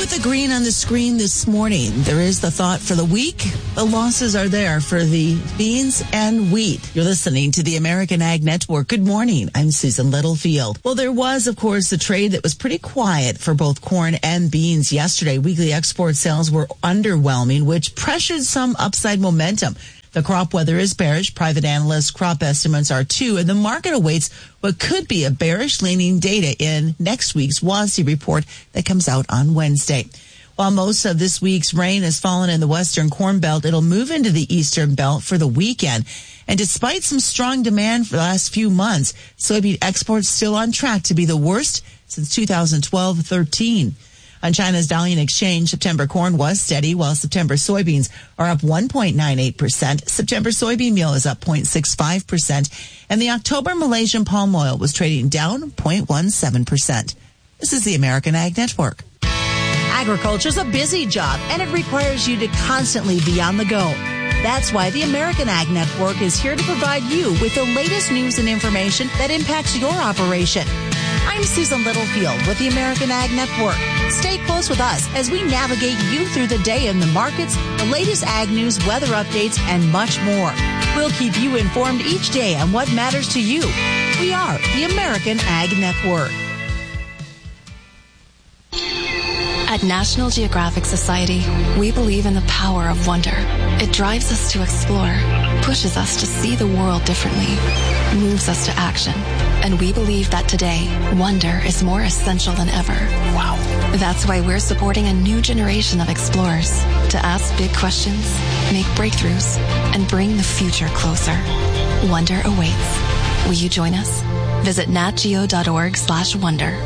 with the green on the screen this morning. There is the thought for the week. The losses are there for the beans and wheat. You're listening to the American Ag Network. Good morning. I'm Susan Littlefield. Well, there was, of course, a trade that was pretty quiet for both corn and beans yesterday. Weekly export sales were underwhelming, which pressured some upside momentum. The crop weather is bearish. Private analysts' crop estimates are too, and the market awaits what could be a bearish-leaning data in next week's WASDE report that comes out on Wednesday. While most of this week's rain has fallen in the western corn belt, it'll move into the eastern belt for the weekend. And despite some strong demand for the last few months, soybean exports still on track to be the worst since 2012-13. On China's Dalian Exchange, September corn was steady, while September soybeans are up 1.98%. September soybean meal is up 0.65%. And the October Malaysian palm oil was trading down 0.17%. This is the American Ag Network. Agriculture's a busy job, and it requires you to constantly be on the go. That's why the American Ag Network is here to provide you with the latest news and information that impacts your operation. I'm Susan Littlefield with the American Ag Network. Stay close with us as we navigate you through the day in the markets, the latest ag news, weather updates, and much more. We'll keep you informed each day on what matters to you. We are the American Ag Network. At National Geographic Society, we believe in the power of wonder. It drives us to explore, pushes us to see the world differently, moves us to action. And we believe that today, wonder is more essential than ever. Wow. That's why we're supporting a new generation of explorers to ask big questions, make breakthroughs, and bring the future closer. Wonder awaits. Will you join us? Visit natgeo.org/wonder.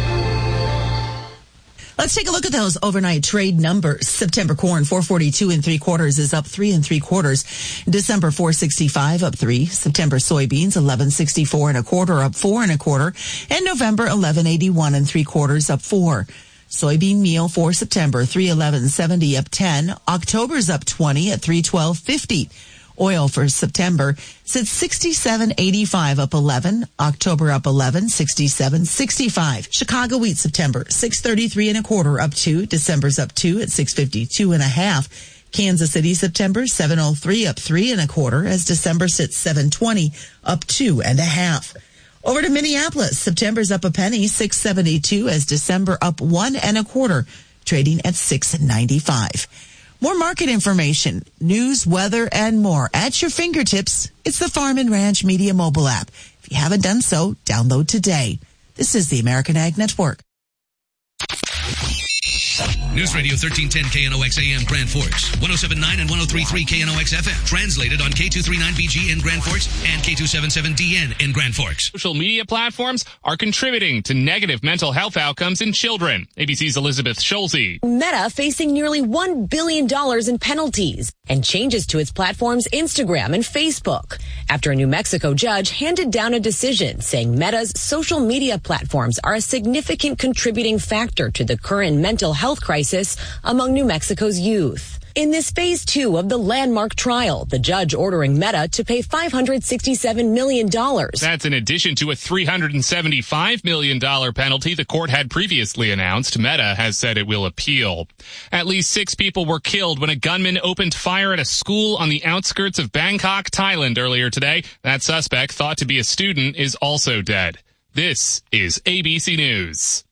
Let's take a look at those overnight trade numbers. September corn, 442 3/4 is up 3 3/4. December 465 up 3. September soybeans 1164 1/4 up 4 1/4. And November 1181 3/4 up 4. Soybean meal for September 311.70 up 10. October's up 20 at 312.50. Oil for September sits 67.85 up 11. October up 11, 67.65. Chicago wheat September 633 1/4 up 2. December's up 2 at 652 1/2. Kansas City September 703 up 3 1/4 as December sits 720 up 2 1/2. Over to Minneapolis, September's up a penny, 672 as December up 1 1/4, trading at 695. More market information, news, weather, and more at your fingertips. It's the Farm and Ranch Media mobile app. If you haven't done so, download today. This is the American Ag Network. News Radio 1310 KNOX AM Grand Forks, 107.9 and 103.3 KNOX FM. Translated on K239BG in Grand Forks and K277DN in Grand Forks. Social media platforms are contributing to negative mental health outcomes in children. ABC's Elizabeth Schulze. Meta facing nearly $1 billion in penalties and changes to its platforms Instagram and Facebook after a New Mexico judge handed down a decision saying Meta's social media platforms are a significant contributing factor to the current mental health crisis among New Mexico's youth. In this phase 2 of the landmark trial, the judge ordering Meta to pay $567 million. That's in addition to a $375 million penalty the court had previously announced. Meta has said it will appeal. At least 6 people were killed when a gunman opened fire at a school on the outskirts of Bangkok, Thailand earlier today. That suspect, thought to be a student, is also dead. This is ABC News.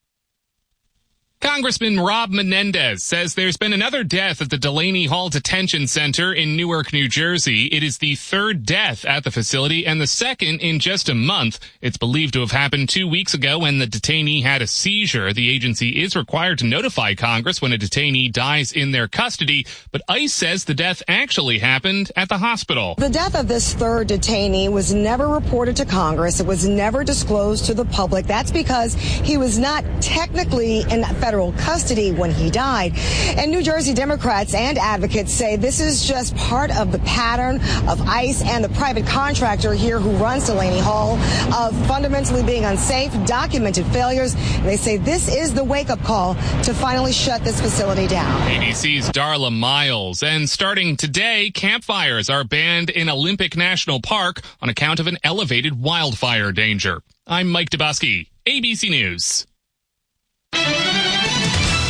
Congressman Rob Menendez says there's been another death at the Delaney Hall Detention Center in Newark, New Jersey. It is the 3rd death at the facility and the 2nd in just a month. It's believed to have happened 2 weeks ago when the detainee had a seizure. The agency is required to notify Congress when a detainee dies in their custody, but ICE says the death actually happened at the hospital. The death of this 3rd detainee was never reported to Congress. It was never disclosed to the public. That's because he was not technically in federal custody when he died. And New Jersey Democrats and advocates say this is just part of the pattern of ICE and the private contractor here who runs Delaney Hall of fundamentally being unsafe, documented failures. And they say this is the wake-up call to finally shut this facility down. ABC's Darla Miles. And starting today, campfires are banned in Olympic National Park on account of an elevated wildfire danger. I'm Mike Dubosky, ABC News.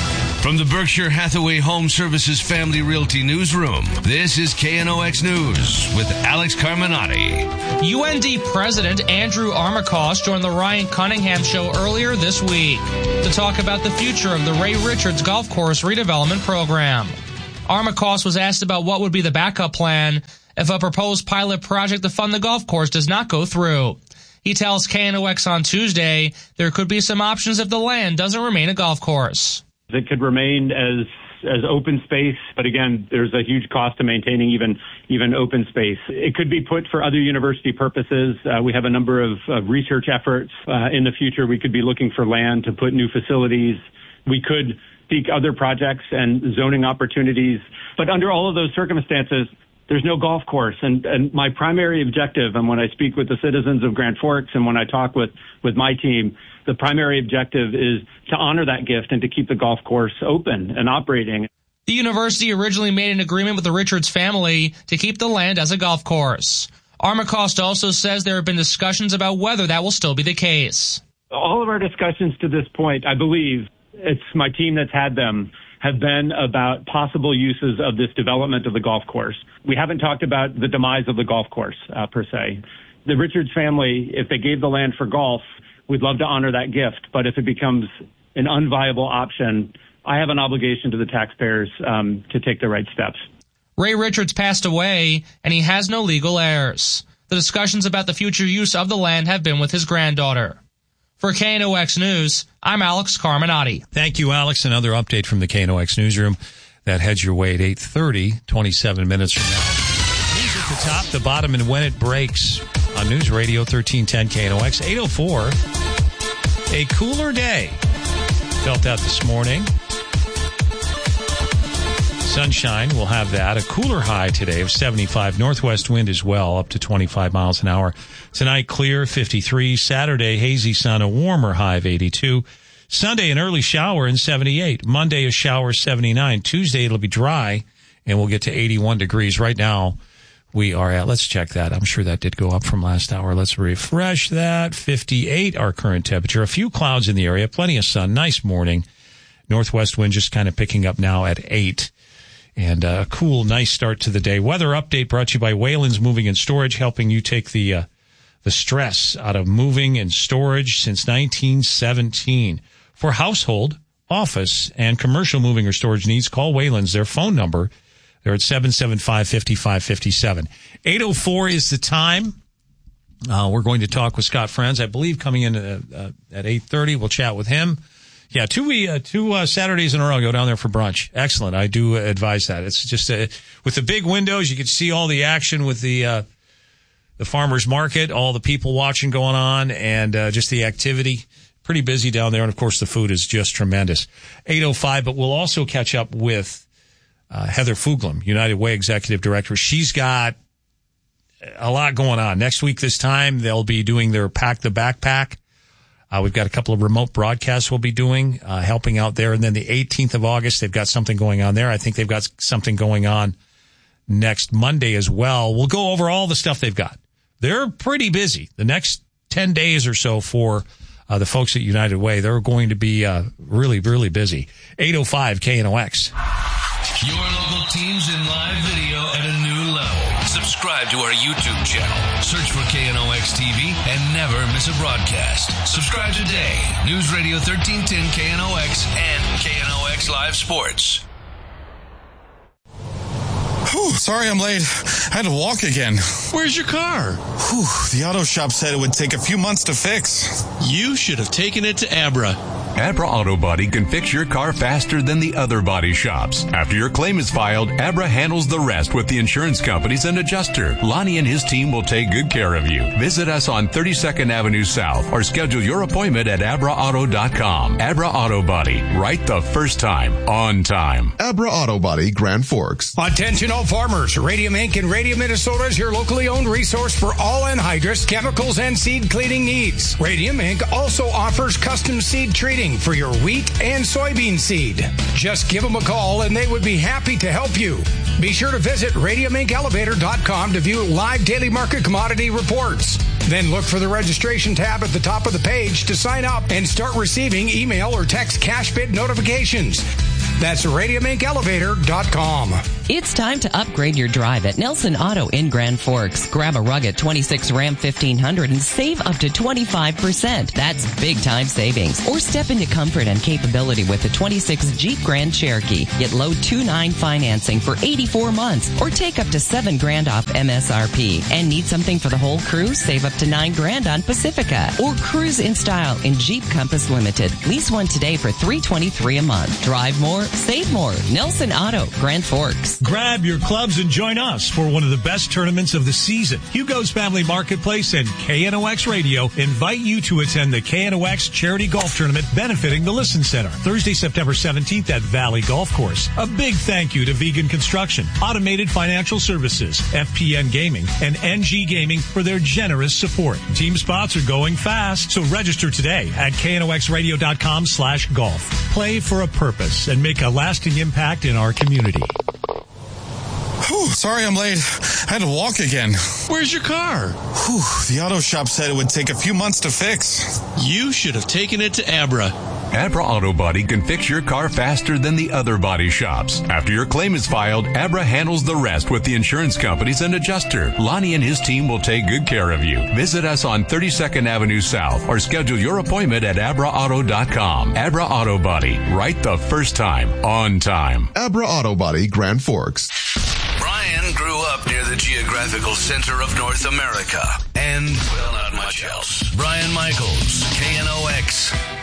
From the Berkshire Hathaway Home Services Family Realty Newsroom, this is KNOX News with Alex Carminati. UND President Andrew Armacost joined the Ryan Cunningham Show earlier this week to talk about the future of the Ray Richards Golf Course redevelopment program. Armacost was asked about what would be the backup plan if a proposed pilot project to fund the golf course does not go through. He tells KNOX on Tuesday there could be some options if the land doesn't remain a golf course. It could remain as open space, but again, there's a huge cost to maintaining even open space. It could be put for other university purposes. We have a number of research efforts. In the future, we could be looking for land to put new facilities. We could seek other projects and zoning opportunities. But under all of those circumstances, there's no golf course. And my primary objective, and when I speak with the citizens of Grand Forks and when I talk with my team, the primary objective is to honor that gift and to keep the golf course open and operating. The university originally made an agreement with the Richards family to keep the land as a golf course. Armacost also says there have been discussions about whether that will still be the case. All of our discussions to this point, I believe, it's my team that's had them, have been about possible uses of this development of the golf course. We haven't talked about the demise of the golf course, per se. The Richards family, if they gave the land for golf, we'd love to honor that gift. But if it becomes an unviable option, I have an obligation to the taxpayers to take the right steps. Ray Richards passed away, and he has no legal heirs. The discussions about the future use of the land have been with his granddaughter. For KNOX News, I'm Alex Carminati. Thank you, Alex. Another update from the KNOX Newsroom. That heads your way at 8:30, 27 minutes from now. News at the top, the bottom, and when it breaks on News Radio 1310 KNOX. 8:04, a cooler day. Felt that this morning. Sunshine, we'll have that. A cooler high today of 75. Northwest wind as well, up to 25 miles an hour. Tonight, clear, 53. Saturday, hazy sun, a warmer high of 82. Sunday, an early shower and 78. Monday, a shower, 79. Tuesday, it'll be dry, and we'll get to 81 degrees. Right now, we are at, let's check that. I'm sure that did go up from last hour. Let's refresh that. 58, our current temperature. A few clouds in the area, plenty of sun. Nice morning. Northwest wind just kind of picking up now at 8. And a cool, nice start to the day. Weather update brought to you by Wayland's Moving and Storage, helping you take the stress out of moving and storage since 1917. For household, office, and commercial moving or storage needs, call Wayland's. Their phone number, they're at 775-5557. 8:04 is the time. We're going to talk with Scott Friends, I believe, coming in at 8:30. We'll chat with him. Yeah, two Saturdays in a row, go down there for brunch. Excellent. I do advise that. It's just with the big windows, you can see all the action with the farmers market, all the people watching going on, and just the activity. Pretty busy down there, and of course the food is just tremendous. 8:05, but we'll also catch up with Heather Fuglam, United Way Executive Director. She's got a lot going on. Next week this time, they'll be doing their Pack the Backpack. We've got a couple of remote broadcasts we'll be doing, helping out there. And then the 18th of August, they've got something going on there. I think they've got something going on next Monday as well. We'll go over all the stuff they've got. They're pretty busy. The next 10 days or so for the folks at United Way, they're going to be really, really busy. 8:05 KNOX. Your local teams in live video at a new level. Subscribe to our YouTube channel. Search for KNOX TV and never miss a broadcast. Subscribe today. News Radio 1310 KNOX and KNOX Live Sports. Whew, sorry I'm late. I had to walk again. Where's your car? Whew, the auto shop said it would take a few months to fix. You should have taken it to Abra. Abra Auto Body can fix your car faster than the other body shops. After your claim is filed, Abra handles the rest with the insurance companies and adjuster. Lonnie and his team will take good care of you. Visit us on 32nd Avenue South or schedule your appointment at abraauto.com. Abra Auto Body, right the first time, on time. Abra Auto Body, Grand Forks. Attention all farmers. Radium Inc. in Radium, Minnesota is your locally owned resource for all anhydrous, chemicals, and seed cleaning needs. Radium Inc. also offers custom seed treating for your wheat and soybean seed. Just give them a call and they would be happy to help you. Be sure to visit radiumincelevator.com to view live daily market commodity reports. Then look for the registration tab at the top of the page to sign up and start receiving email or text cash bid notifications. That's radiuminkelevator.com. It's time to upgrade your drive at Nelson Auto in Grand Forks. Grab a rugged 26 Ram 1500 and save up to 25%. That's big time savings. Or step into comfort and capability with the 26 Jeep Grand Cherokee. Get low 2.9 financing for 84 months or take up to $7,000 off MSRP. And need something for the whole crew? Save up to $9,000 on Pacifica. Or cruise in style in Jeep Compass Limited. Lease one today for $323 a month. Drive more, save more. Nelson Auto, Grand Forks. Grab your clubs and join us for one of the best tournaments of the season. Hugo's Family Marketplace and KNOX Radio invite you to attend the KNOX Charity Golf Tournament benefiting the Listen Center. Thursday, September 17th at Valley Golf Course. A big thank you to Vegan Construction, Automated Financial Services, FPN Gaming, and NG Gaming for their generous support. Team spots are going fast, so register today at knoxradio.com/golf. Play for a purpose and make a lasting impact in our community. Whew, sorry I'm late. I had to walk again. Where's your car? Whew, the auto shop said it would take a few months to fix. You should have taken it to Abra. Abra Auto Body can fix your car faster than the other body shops. After your claim is filed, Abra handles the rest with the insurance companies and adjuster. Lonnie and his team will take good care of you. Visit us on 32nd Avenue South or schedule your appointment at abraauto.com. Abra Auto Body, right the first time, on time. Abra Auto Body, Grand Forks. Brian grew up near the geographical center of North America and, well, not much else. Brian Michaels, KNOX.